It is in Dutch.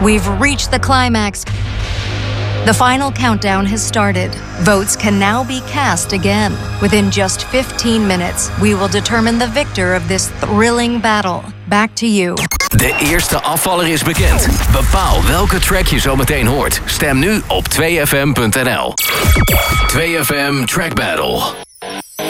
We've reached the climax. The final countdown has started. Votes can now be cast again. Within just 15 minutes, we will determine the victor of this thrilling battle. Back to you. De eerste afvaller is bekend. Bepaal welke track je zo meteen hoort. Stem nu op 2fm.nl. 2FM Track Battle.